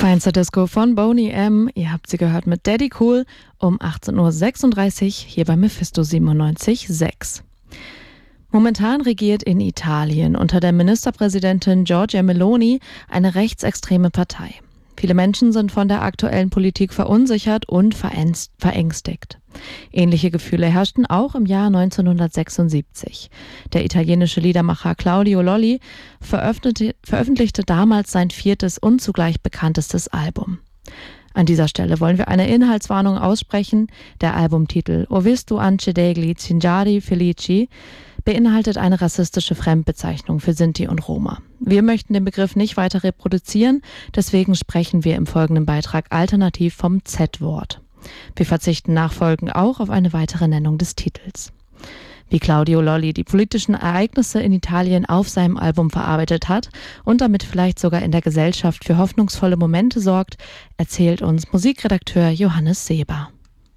Feinster Disco von Boney M. Ihr habt sie gehört mit Daddy Cool um 18.36 Uhr hier bei Mephisto 97.6. Momentan regiert in Italien unter der Ministerpräsidentin Giorgia Meloni eine rechtsextreme Partei. Viele Menschen sind von der aktuellen Politik verunsichert und verängstigt. Ähnliche Gefühle herrschten auch im Jahr 1976. Der italienische Liedermacher Claudio Lolli veröffentlichte damals sein 4. und zugleich bekanntestes Album. An dieser Stelle wollen wir eine Inhaltswarnung aussprechen. Der Albumtitel Ho visto anche degli cinghiali felici beinhaltet eine rassistische Fremdbezeichnung für Sinti und Roma. Wir möchten den Begriff nicht weiter reproduzieren, deswegen sprechen wir im folgenden Beitrag alternativ vom Z-Wort. Wir verzichten nachfolgend auch auf eine weitere Nennung des Titels. Wie Claudio Lolli die politischen Ereignisse in Italien auf seinem Album verarbeitet hat und damit vielleicht sogar in der Gesellschaft für hoffnungsvolle Momente sorgt, erzählt uns Musikredakteur Johannes Seber.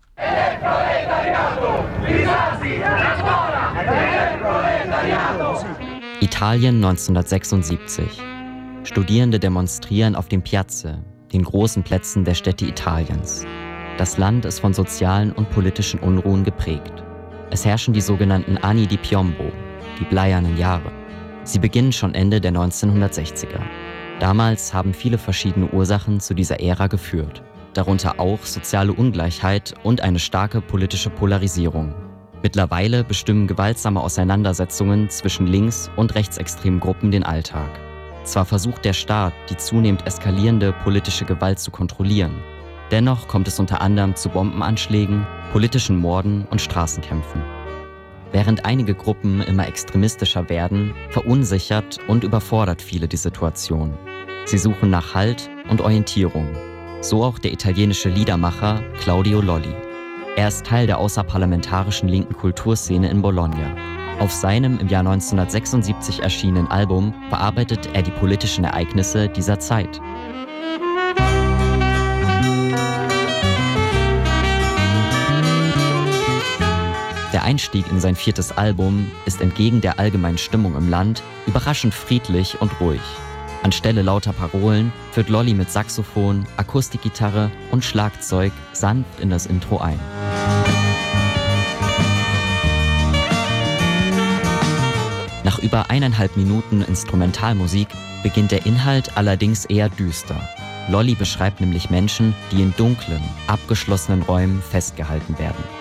Italien 1976. Studierende demonstrieren auf den Piazze, den großen Plätzen der Städte Italiens. Das Land ist von sozialen und politischen Unruhen geprägt. Es herrschen die sogenannten Anni di Piombo, die bleiernen Jahre. Sie beginnen schon Ende der 1960er. Damals haben viele verschiedene Ursachen zu dieser Ära geführt. Darunter auch soziale Ungleichheit und eine starke politische Polarisierung. Mittlerweile bestimmen gewaltsame Auseinandersetzungen zwischen links- und rechtsextremen Gruppen den Alltag. Zwar versucht der Staat, die zunehmend eskalierende politische Gewalt zu kontrollieren. Dennoch kommt es unter anderem zu Bombenanschlägen, politischen Morden und Straßenkämpfen. Während einige Gruppen immer extremistischer werden, verunsichert und überfordert viele die Situation. Sie suchen nach Halt und Orientierung. So auch der italienische Liedermacher Claudio Lolli. Er ist Teil der außerparlamentarischen linken Kulturszene in Bologna. Auf seinem im Jahr 1976 erschienenen Album verarbeitet er die politischen Ereignisse dieser Zeit. Der Einstieg in sein 4. Album ist entgegen der allgemeinen Stimmung im Land überraschend friedlich und ruhig. Anstelle lauter Parolen führt Lolli mit Saxophon, Akustikgitarre und Schlagzeug sanft in das Intro ein. Nach über 1,5 Minuten Instrumentalmusik beginnt der Inhalt allerdings eher düster. Lolli beschreibt nämlich Menschen, die in dunklen, abgeschlossenen Räumen festgehalten werden.